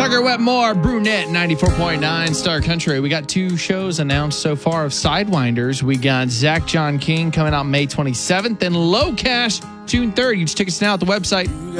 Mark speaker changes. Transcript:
Speaker 1: Tucker Wetmore, Brunette, 94.9 Star Country. We got 2 shows announced so far of Sidewinders. We got Zach John King coming out May 27th and Low Cash June 3rd. You just tickets now at the website.